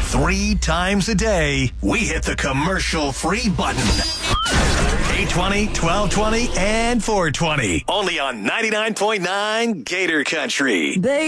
3 times a day, we hit the commercial-free button. 820, 1220, and 420. Only on 99.9 Gator Country.